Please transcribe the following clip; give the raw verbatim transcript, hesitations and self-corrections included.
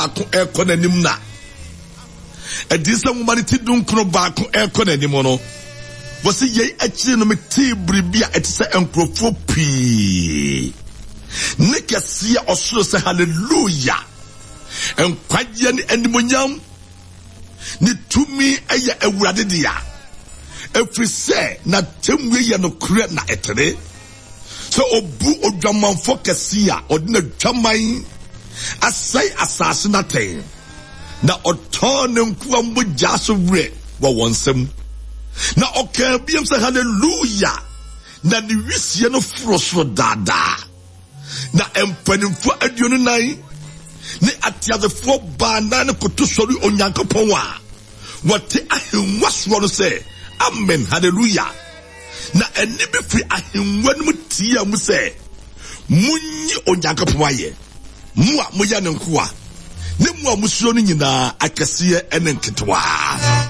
baako ɛkɔ n'anim na ɛdi sɛ nwoma ne ti dunkuro baako ɛkɔ n'anim no wɔsi yɛn akyire no me tii biribi a ɛte sɛ nkurɔfoɔ pii ne kɛseɛ ɔsoro sɛ hallelujah nkwagyeɛ ne animonyam ne tumi ɛyɛ awurade dea ɛfiri sɛ na tɛmue yɛ no korɛ na ɛtere sɛ obu odwamanfo kɛseɛ a ɔde na dwaman asɛe asase n'atɛn na ɔtɔn ne nkoa mogya so werɛ wɔ wɔn nsam na ɔkaa biam sɛ hallelujah na ne wisie no foro soro daadaa na mpanimfoɔ aduonu nan ne atiasefoɔ baanan ne koto sɔre onyankopɔn a wɔte ahengua soɔ no sɛ amen hallelujah na ɛne bi firi ahengua no mu tia mu sɛ munyi onyankopɔn ayɛ mu a moyɛ ne nkoa ne mu a musuro no nyinaa akɛseɛ ɛne nketewa